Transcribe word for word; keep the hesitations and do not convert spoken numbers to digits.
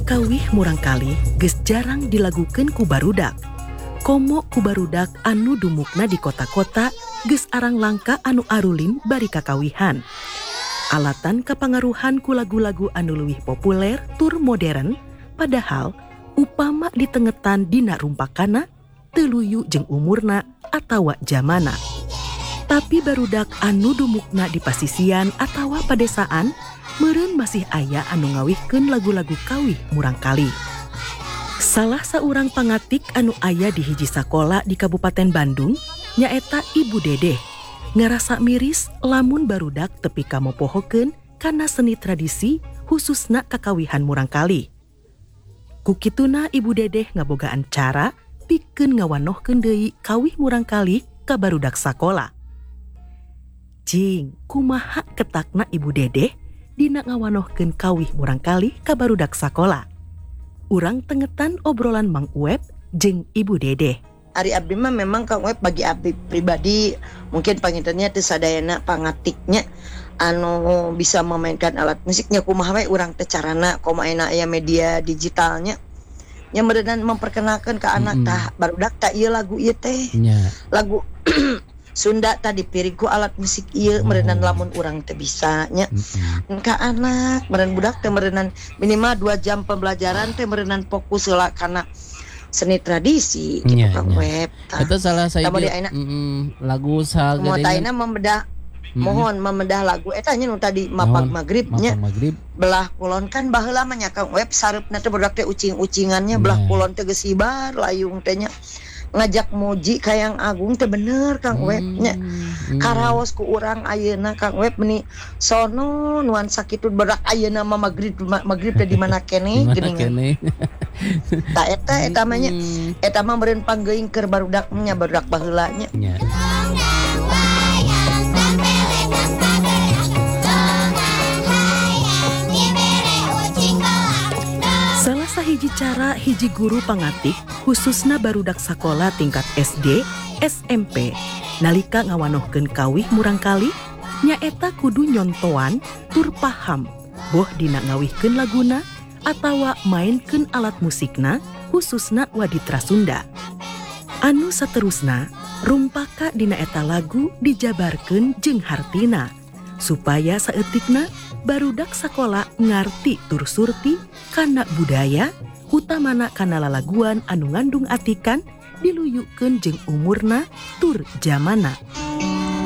kawih murangkalih geus jarang dilagukeun ku barudak. Komo ku barudak anu dumukna di kota-kota geus arang langka anu arulin bari kakawihan. Alatan kapangaruhan ku lagu-lagu anu leuwih populer tur modern, padahal upama ditengetan dina rumpakana teu luyu jeung umurna atawa zamana. Tapi barudak anu dumukna di pasisian atawa padesaan meureun masih aya anu ngawihkeun lagu-lagu kawih murangkalih. Salah saurang pangatik anu aya di hiji sakola di Kabupaten Bandung nyaeta Ibu Dedeh. Ngarasa miris lamun barudak tepi kamopohokeun kana seni tradisi khususna kakawihan murangkalih. Kukituna Ibu Dedeh ngabogaan cara pikeun ngawanohkeun deui kawih murangkalih ka barudak sakola. Cing, kumaha ketakna Ibu Dedeh dina ngawanohkeun kawih murangkalih ka barudak sakola. Urang tengetan obrolan Mang Uep jeung Ibu Dedeh. Ari abdi mah memang Kang Uep bagi abdi pribadi mungkin pangintennya teu sadayana pangatiknya anu bisa memainkan alat musiknya kumaha we urang teh carana komaena aya media digitalnya nya meureunna memperkenalkan ke anak Mm-mm. tah barudak tah ieu lagu ieu teh Nya. lagu Sunda tadi piringku alat musik ieu Oh. meureunna lamun urang teh bisa nya Mm-mm. ka anak meureun budak teh meureunna minimal dua jam pembelajaran teh meureunna fokus heula kana seni tradisi gitu Nya, Kang nya. Uep tah. Itu salah saya Tah, bari ayeuna mm, lagu saha Mau gedenya taina membedah mohon membedah lagu eta nya nu tadi Mohon, mapag magrib nya Mapag Magrib. belah kulon kan baheula mah nya Kang Uep sareupna teh budak teh ucing-ucingannya belah Nah. kulon teh geus sibar layung teh nya ngajak muji ka Yang Agung teh bener Kang Uep nya Hmm, karaos ku urang ayeuna Kang Uep meni sono nuansa kitu berak ayeuna mah magrib ma- magrib teh di mana keneh Gimana geuningan kene? ta eta eta mah nya Hmm, eta mah meureun panggeuing keur barudak nya barudak baheula nya nya. Salah sahiji cara hiji guru pangatik khususna barudak sakola tingkat S D, S M P nalika ngawanohkeun kawih murangkalih nyaeta kudu nyontoan tur paham boh dina ngawihkeun laguna atawa mainkeun alat musikna khususna waditra Sunda. Anu saterusna rumpaka dina eta lagu dijabarkeun jeung hartina supaya saeutikna barudak sakola ngarti tur surti kana budaya utamana kana lalaguan anu ngandung atikan diluyukeun jeung umurna tur zamana.